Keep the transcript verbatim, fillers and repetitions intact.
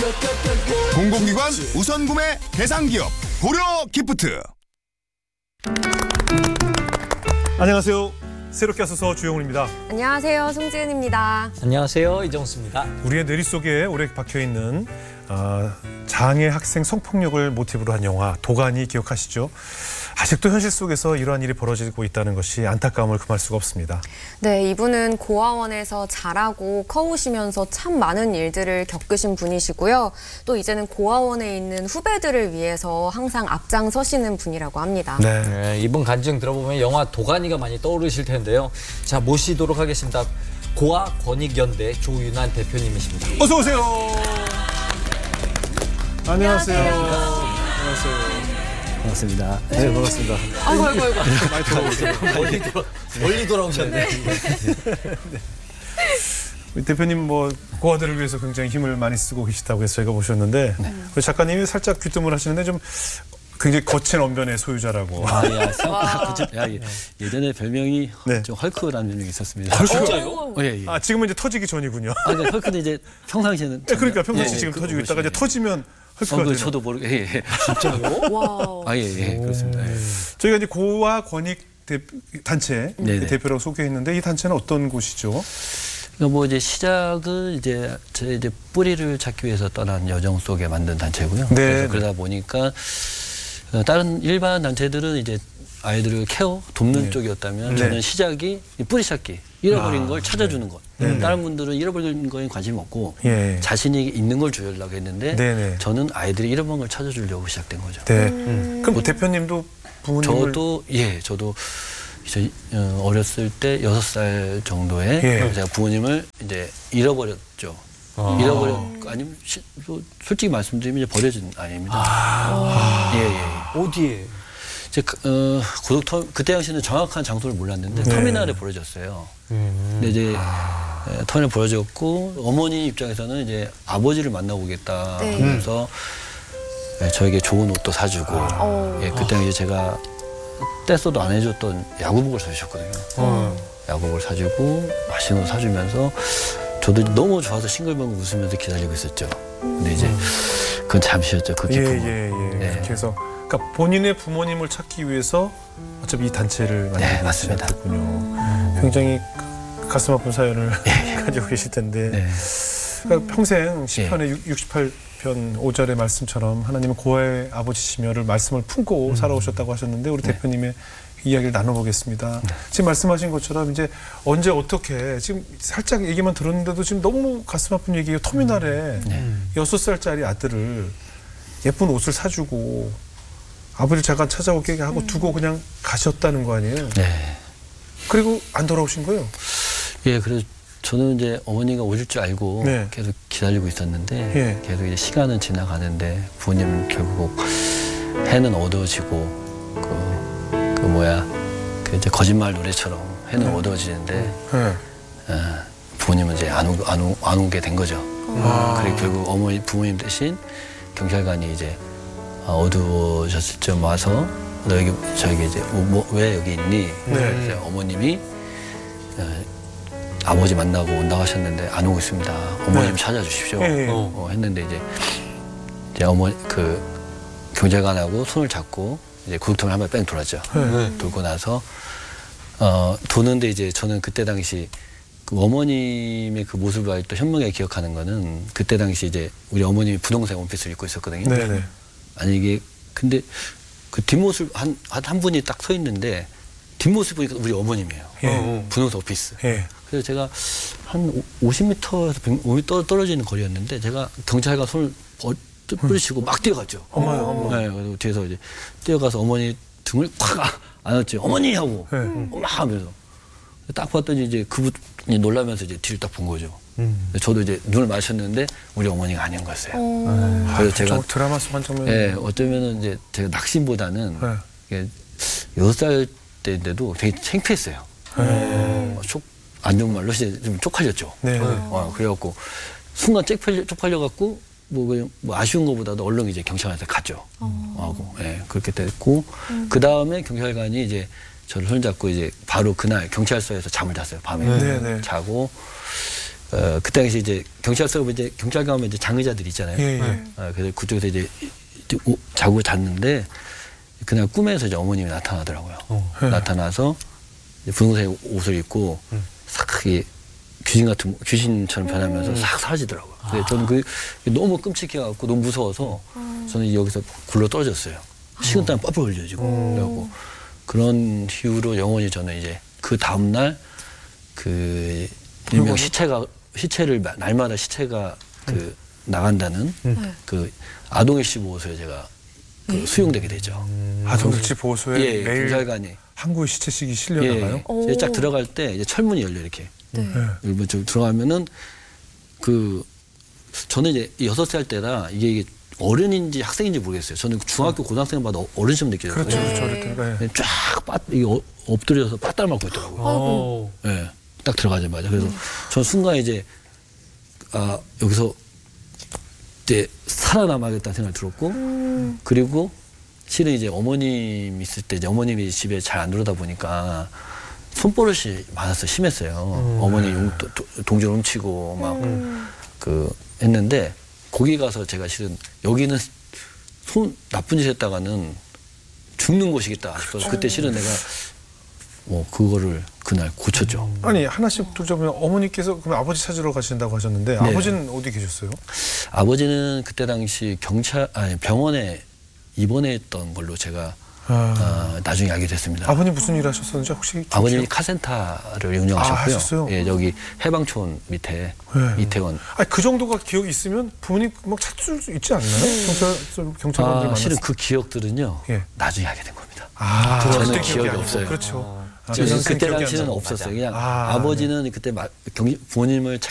공공기관 우선구매 대상기업 고려기프트. 안녕하세요. 새롭게 와서서 주영훈입니다. 안녕하세요. 송지은입니다. 안녕하세요. 이정수입니다. 우리의 뇌리 속에 오래 박혀있는 어, 장애 학생 성폭력을 모티브로 한 영화 도가니 기억하시죠? 아직도 현실 속에서 이러한 일이 벌어지고 있다는 것이 안타까움을 금할 수가 없습니다. 네, 이분은 고아원에서 자라고 커오시면서 참 많은 일들을 겪으신 분이시고요. 또 이제는 고아원에 있는 후배들을 위해서 항상 앞장서시는 분이라고 합니다. 네. 네, 이분 간증 들어보면 영화 도가니가 많이 떠오르실 텐데요. 자, 모시도록 하겠습니다. 고아 권익연대 조윤환 대표님이십니다. 어서 오세요. 안녕하세요. 안녕하세요. 반갑습니다. 네, 반갑습니다. 아이고, 아이고, 아이고. 많이 들어오세요. 멀리, 돌아, 멀리 돌아오셨네. 우리 대표님 뭐 고아들을 위해서 굉장히 힘을 많이 쓰고 계시다고 해서 저희가 모셨는데 네. 우리 작가님이 살짝 귀뜸을 하시는데 좀 굉장히 거친 언변의 소유자라고. 아, 야, 생각보다 야, 예전에 별명이 네. 좀 헐크라는 별명이 있었습니다. 헐크? 진짜요? 어, 예, 예. 아, 지금은 이제 터지기 전이군요. 아, 그러니까 헐크는 이제 평상시에는 네, 그러니까 평상시 예, 지금 예, 터지고 그거 있다가 이제 보시면, 터지면 헐크가 어, 그 되는. 저도 모르게 예, 예. 진짜요? 와우. 아, 예, 예, 그렇습니다. 예. 저희가 이제 고아 권익 대, 단체 네네. 대표라고 소개했는데 이 단체는 어떤 곳이죠? 그러니까 뭐 이제 시작은 이제 제 이제 뿌리를 찾기 위해서 떠난 여정 속에 만든 단체고요. 네. 그래서 그러다 보니까 어, 다른 일반 단체들은 이제 아이들을 케어 돕는 네. 쪽이었다면 네. 저는 시작이 뿌리 찾기, 잃어버린 아, 걸 찾아주는 것. 네. 다른 분들은 잃어버린 거에 관심이 없고 예. 자신이 있는 걸 주려고 했는데 네네. 저는 아이들이 잃어버린 걸 찾아주려고 시작된 거죠. 네. 그럼 뭐 대표님도 부모님을 저도 예, 저도 이제 어, 어렸을 때 여섯 살 정도에 예. 제가 부모님을 이제 잃어버렸죠. 아. 잃어버렸 아니면 시, 솔직히 말씀드리면 이제 버려진 아이입니다. 아. 예, 예. 어디에? 이제 그, 어, 고독 터 그때 당시에는 정확한 장소를 몰랐는데 네. 터미널에 버려졌어요. 음. 근데 이제 아. 터미널에 버려졌고 어머니 입장에서는 이제 아버지를 만나고 오겠다 네. 하면서 네, 저에게 좋은 옷도 사주고 어. 예, 그때 이제 제가 떼써도 안 해줬던 야구복을 사주셨거든요. 어. 야구복을 사주고 맛있는 거 사주면서 저도 너무 좋아서 싱글벙글 웃으면서 기다리고 있었죠. 근데 이제 그건 잠시였죠. 그 예, 기쁨은. 예, 예. 네. 그렇게 해서 그러니까 본인의 부모님을 찾기 위해서 어차피 이 단체를 네, 만들고 맞습니다. 계셨군요. 굉장히 가슴 아픈 사연을 가지고 계실 텐데 네. 그러니까 평생 시편의 육십팔 편 오 절의 말씀처럼 하나님은 고아의 아버지시며를 말씀을 품고 살아오셨다고 하셨는데 우리 네. 대표님의 이야기를 나눠보겠습니다. 네. 지금 말씀하신 것처럼 이제 언제 어떻게 지금 살짝 얘기만 들었는데도 지금 너무 가슴 아픈 얘기예요. 터미널에 네. 여섯 살짜리 아들을 예쁜 옷을 사주고 아버지를 잠깐 찾아오게 하고 두고 그냥 가셨다는 거 아니에요? 네. 그리고 안 돌아오신 거예요? 예, 그래서 저는 이제 어머니가 오실 줄 알고 네. 계속 기다리고 있었는데 예. 계속 이제 시간은 지나가는데 부모님은 결국 해는 어두워지고 그, 그 뭐야 그 이제 거짓말 노래처럼 해는 네. 어두워지는데 네. 어, 부모님은 이제 안, 오, 안, 오, 안 오게 된 거죠. 아. 그리고 결국 어머니 부모님 대신 경찰관이 이제 어두워졌을 쯤 와서 너 여기 저기 이제 뭐, 뭐, 왜 여기 있니? 네. 이제 어머님이 어, 아버지 만나고 온다고 하셨는데 안 오고 있습니다. 어머님 네. 찾아주십시오. 예, 예. 어, 어, 했는데 이제 이제 어머니 그 경찰관하고 손을 잡고 이제 구역통을 한 번 뺑 돌았죠. 네. 돌고 나서 어, 도는데 이제 저는 그때 당시 그 어머님의 그 모습을 아직도 현명하게 기억하는 거는 그때 당시 이제 우리 어머님이 분홍색 원피스를 입고 있었거든요. 네네. 아니 이게 근데 그 뒷모습 한, 한 분이 딱 서 있는데 뒷모습 보니까 우리 어머님이에요. 예. 분홍색 오피스. 예. 그래서 제가 한 오십 미터에서 백 미터 떨어지는 거리였는데 제가 경찰관 손을 뿌리치고 막 뛰어갔죠. 엄마요, 엄마. 네, 그리고 뒤에서 이제 뛰어가서 어머니 등을 팍 안았지. 어머니 하고 네. 엄마 하면서 딱 봤더니 이제 그분이 놀라면서 이제 뒤를 딱 본 거죠. 음. 저도 이제 눈을 마주쳤는데 우리 어머니가 아닌 거였어요. 어. 그래서 제가 저 드라마 속 한 장면. 예, 어쩌면은 이제 제가 낙심보다는 네. 이게 여섯 살 때인데도 되게 창피했어요. 네. 어, 쪽, 안 좋은 말로 이제 좀 쪽팔렸죠. 네. 어, 그래갖고 순간 쪽팔려, 쪽팔려갖고 뭐, 그냥 뭐 아쉬운 것보다도 얼른 이제 경찰한테 갔죠. 어. 하고, 예, 그렇게 됐고 그 다음에 경찰관이 이제 저를 손잡고 이제 바로 그날 경찰서에서 잠을 잤어요. 밤에 네, 네. 자고 어, 그때 당시 이제 경찰서 이제 경찰 가면 이제 장의자들 있잖아요. 예, 예. 어, 그래서 그쪽에서 이제, 이제 오, 자고 잤는데 그날 꿈에서 이제 어머님이 나타나더라고요. 어. 나타나서 이제 분홍색 옷을 입고 음. 싹 이게 귀신 같은 귀신처럼 변하면서 싹 사라지더라고요. 근데 저는 그 너무 끔찍해갖고 너무 무서워서 저는 여기서 굴러 떨어졌어요. 식은땀 뻘뻘 흘려지고 그래갖고 그런 이후로 영원히 저는 이제 그 다음 날 그 일명 시체가 시체를 마- 날마다 시체가 그 나간다는 그 아동일시 보호소에 제가 그 수용되게 되죠. 아동일시 보호소에 예, 매일 경찰관이 항구의 시체식이 실려나가요? 예, 오. 이제 딱 들어갈 때 이제 철문이 열려 이렇게. 네. 예. 일본 좀 들어가면은 그 저는 이제 여섯 살 때라 이게, 이게 어른인지 학생인지 모르겠어요. 저는 중학교 고등학생 봐도 어른처럼 느껴졌어요. 그렇죠, 그렇죠. 어릴 때가. 예. 쫙 빠, 이게 어- 엎드려서 빠따를 맞고 있더라고요. 오. 예, 딱 들어가자마자. 그래서 전 순간 이제 아 여기서 이제 살아남아야겠다는 생각이 들었고 그리고 실은 이제 어머님 있을 때 이제 어머님이 집에 잘 안 들어오다 보니까 손버릇이 많았어요. 심했어요. 어머니 용, 도- 도- 동전 훔치고 막 그 했는데 거기 가서 제가 실은 여기는 손 나쁜 짓 했다가는 죽는 곳이겠다 싶어서 그때 실은 내가 뭐 그거를 그날 고쳤죠. 아니 하나씩 둘자보면 어머니께서 그럼 아버지 찾으러 가신다고 하셨는데 아버지는 어디 계셨어요? 아버지는 그때 당시 경찰 아니 병원에 입원했던 걸로 제가 아, 어, 나중에 알게 됐습니다. 아버님 무슨 일 하셨었는지 혹시 아버님이 기억- 카센터를 아, 운영하셨고요. 하셨어요? 예, 여기 해방촌 밑에 네. 이태원. 아니 그 정도가 기억이 있으면 부모님 막 찾을 수 있지 않나요? 경찰 경찰관들 아, 만났을 실은 때. 그 기억들은요. 예. 나중에 알게 된 겁니다. 아, 저는 그때 기억이 아니고. 없어요. 그렇죠. 아, 그때 당시엔 기억이 안 당시는 나고. 없었어요. 맞아. 그냥 아, 아, 버지는 그때 마, 경, 부모님을